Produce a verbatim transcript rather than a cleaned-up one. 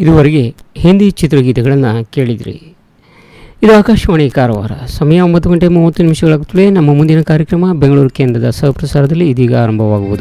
ಇದುವರೆಗೆ ಹಿಂದಿ ಚಿತ್ರಗೀತೆಗಳನ್ನು ಕೇಳಿದ್ರಿ. ಇದು ಆಕಾಶವಾಣಿ ಕಾರವಾರ. ಸಮಯ ಒಂಬತ್ತು ಗಂಟೆ ಮೂವತ್ತು ನಿಮಿಷಗಳಾಗುತ್ತಲೇ. ನಮ್ಮ ಮುಂದಿನ ಕಾರ್ಯಕ್ರಮ ಬೆಂಗಳೂರು ಕೇಂದ್ರದ ಸಹಪ್ರಸಾರದಲ್ಲಿ ಇದೀಗ ಆರಂಭವಾಗುವುದು.